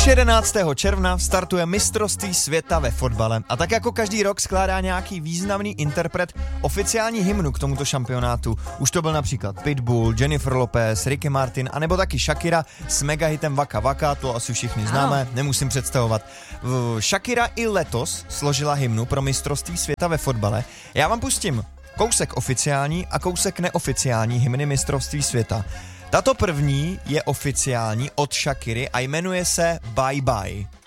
Už 11. června startuje mistrovství světa ve fotbale a tak jako každý rok skládá nějaký významný interpret oficiální hymnu k tomuto šampionátu. Už to byl například Pitbull, Jennifer Lopez, Ricky Martin anebo taky Shakira s megahitem Waka Waka, to asi všichni známe, nemusím představovat. Shakira i letos složila hymnu pro mistrovství světa ve fotbale. Já vám pustím kousek oficiální a kousek neoficiální hymny mistrovství světa. Tato první je oficiální od Shakiry a jmenuje se Bye Bye.